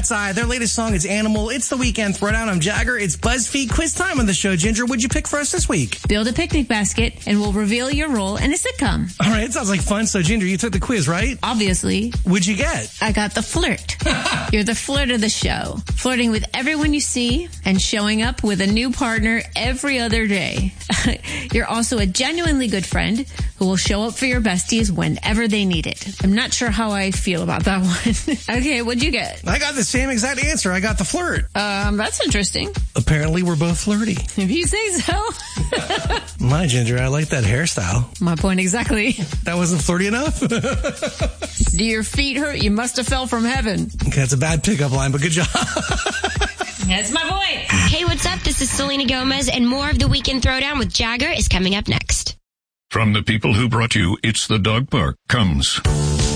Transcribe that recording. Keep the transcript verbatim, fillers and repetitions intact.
Cat's Eye. Their latest song is Animal. It's the Weekend Throwdown. I'm Jagger. It's BuzzFeed quiz time on the show. Ginger, what'd you pick for us this week? Build a picnic basket and we'll reveal your role in a sitcom. All right, it sounds like fun. So, Ginger, you took the quiz, right? Obviously. What'd you get? I got the flirt. You're the flirt of the show. Flirting with everyone you see and showing up with a new partner every other day. You're also a genuinely good friend who will show up for your besties whenever they need it. I'm not sure how I feel about that one. Okay, what'd you get? I got the same exact answer. I got the flirt. Um, that's interesting. Apparently, we're both flirty. If you say so. My Ginger, I like that hairstyle. My point exactly. That wasn't flirty enough? Do your feet hurt? You must have fell from heaven. Okay, that's a bad pickup line, but good job. That's my boy. Hey, what's up? This is Selena Gomez, and more of the Weekend Throwdown with Jagger is coming up next. From the people who brought you It's the Dog Park comes...